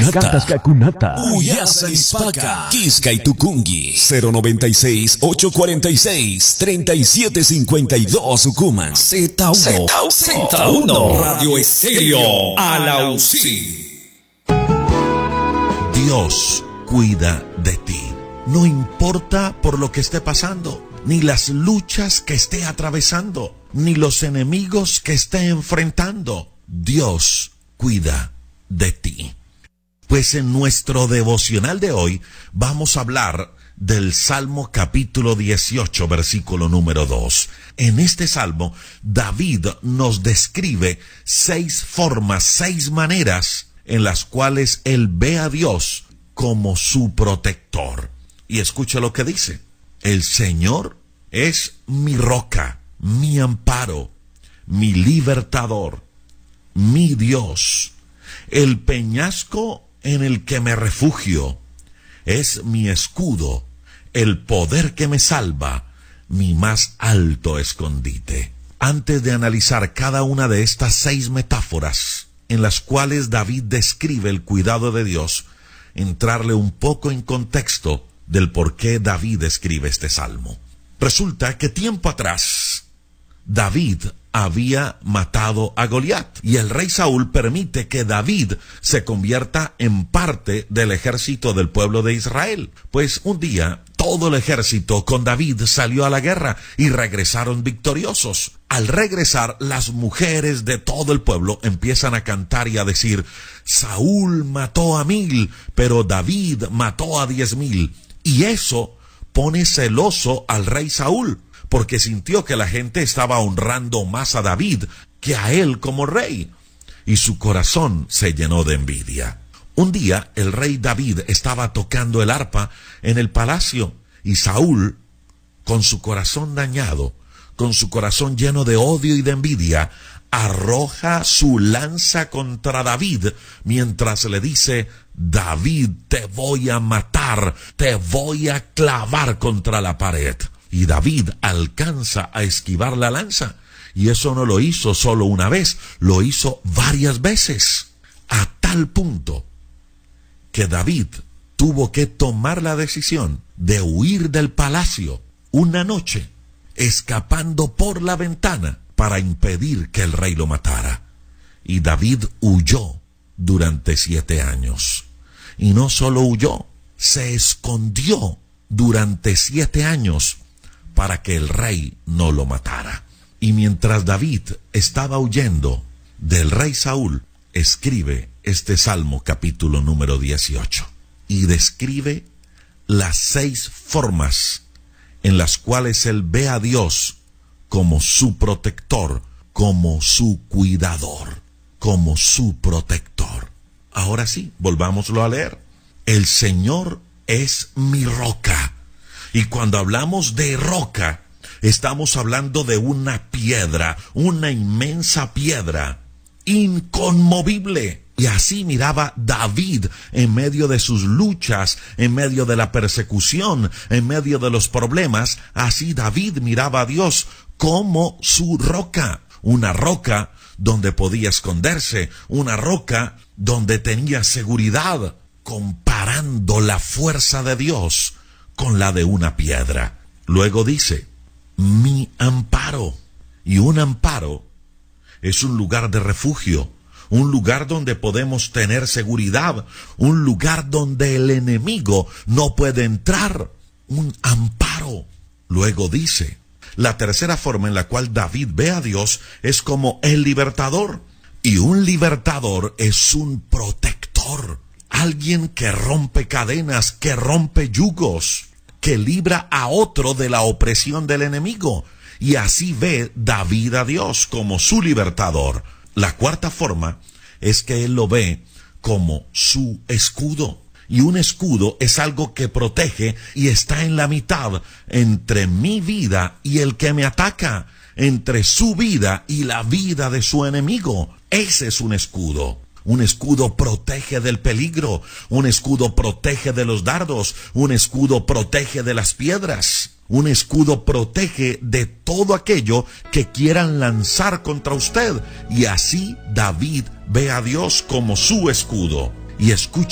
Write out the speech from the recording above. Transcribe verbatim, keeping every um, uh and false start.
Cantas Cacunata, Uyasa Ispaca, Quisca y Tucungi, cero noventa y seis, ochocientos cuarenta y seis, treinta y siete cincuenta y dos Ucuman, Z uno, Z uno, Radio Estéreo, Alausí. Dios cuida de ti. No importa por lo que esté pasando, ni las luchas que esté atravesando, ni los enemigos que esté enfrentando. Dios cuida de ti. Pues en nuestro devocional de hoy vamos a hablar del Salmo capítulo dieciocho, versículo número dos. En este Salmo, David nos describe seis formas, seis maneras en las cuales él ve a Dios como su protector. Y escucha lo que dice: el Señor es mi roca, mi amparo, mi libertador, mi Dios, el peñasco en el que me refugio, es mi escudo, el poder que me salva, mi más alto escondite. Antes de analizar cada una de estas seis metáforas en las cuales David describe el cuidado de Dios, entrarle un poco en contexto del por qué David escribe este salmo. Resulta que tiempo atrás David había matado a Goliat, y el rey Saúl permite que David se convierta en parte del ejército del pueblo de Israel. Pues un día todo el ejército con David salió a la guerra y regresaron victoriosos. Al regresar, las mujeres de todo el pueblo empiezan a cantar y a decir: Saúl mató a mil, pero David mató a diez mil. Y eso pone celoso al rey Saúl, porque sintió que la gente estaba honrando más a David que a él como rey, y su corazón se llenó de envidia. Un día el rey David estaba tocando el arpa en el palacio, y Saúl, con su corazón dañado, con su corazón lleno de odio y de envidia, arroja su lanza contra David, mientras le dice: David, te voy a matar, te voy a clavar contra la pared. Y David alcanza a esquivar la lanza, y eso no lo hizo solo una vez, lo hizo varias veces, a tal punto que David tuvo que tomar la decisión de huir del palacio una noche, escapando por la ventana para impedir que el rey lo matara. Y David huyó durante siete años. Y no solo huyó, se escondió durante siete años para que el rey no lo matara. Y mientras David estaba huyendo del rey Saúl, escribe este Salmo capítulo número dieciocho. Y describe las seis formas en las cuales él ve a Dios como su protector, como su cuidador, como su protector. Ahora sí, volvámoslo a leer. El Señor es mi roca. Y cuando hablamos de roca, estamos hablando de una piedra, una inmensa piedra, inconmovible. Y así miraba David en medio de sus luchas, en medio de la persecución, en medio de los problemas. Así David miraba a Dios como su roca, una roca donde podía esconderse, una roca donde tenía seguridad, comparando la fuerza de Dios con la de una piedra. Luego dice: mi amparo. Y un amparo es un lugar de refugio, un lugar donde podemos tener seguridad, un lugar donde el enemigo no puede entrar, un amparo. Luego dice: la tercera forma en la cual David ve a Dios es como el libertador. Y un libertador es un protector, alguien que rompe cadenas, que rompe yugos, que libra a otro de la opresión del enemigo. Y así ve David a Dios como su libertador. La cuarta forma es que él lo ve como su escudo. Y un escudo es algo que protege y está en la mitad entre mi vida y el que me ataca, entre su vida y la vida de su enemigo. Ese es un escudo. Un escudo protege del peligro, un escudo protege de los dardos, un escudo protege de las piedras, un escudo protege de todo aquello que quieran lanzar contra usted. Y así David ve a Dios como su escudo. Y escucha